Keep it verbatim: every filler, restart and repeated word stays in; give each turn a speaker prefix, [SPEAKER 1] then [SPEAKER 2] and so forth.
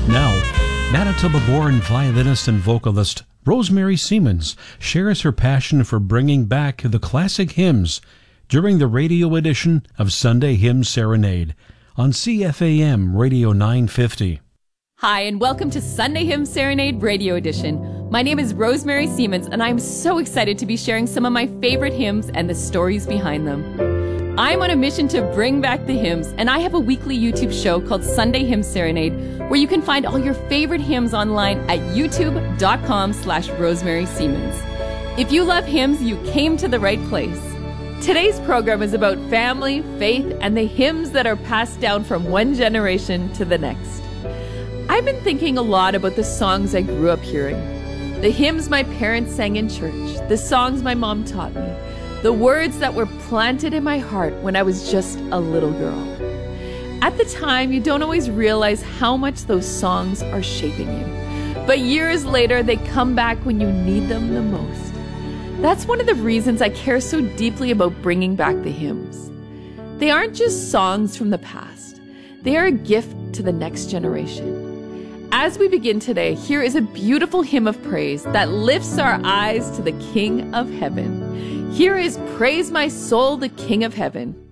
[SPEAKER 1] Now, Manitoba-born violinist and vocalist Rosemary Siemens shares her passion for bringing back the classic hymns during the radio edition of Sunday Hymn Serenade on C F A M Radio nine fifty.
[SPEAKER 2] Hi, and welcome to Sunday Hymn Serenade Radio Edition. My name is Rosemary Siemens, and I'm so excited to be sharing some of my favorite hymns and the stories behind them. I'm on a mission to bring back the hymns, and I have a weekly YouTube show called Sunday Hymn Serenade, where you can find all your favorite hymns online at youtube.com slash Rosemary Siemens. If you love hymns, you came to the right place. Today's program is about family, faith, and the hymns that are passed down from one generation to the next. I've been thinking a lot about the songs I grew up hearing, the hymns my parents sang in church, the songs my mom taught me, the words that were planted in my heart when I was just a little girl. At the time, you don't always realize how much those songs are shaping you. But years later, they come back when you need them the most. That's one of the reasons I care so deeply about bringing back the hymns. They aren't just songs from the past. They are a gift to the next generation. As we begin today, here is a beautiful hymn of praise that lifts our eyes to the King of Heaven. Here is Praise My Soul, the King of Heaven.